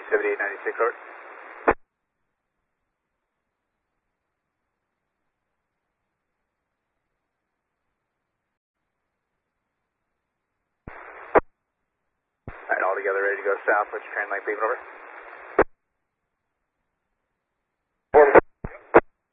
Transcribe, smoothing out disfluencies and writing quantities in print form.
7896, over. Alright, all together, ready to go south. What's your train length leaving, over?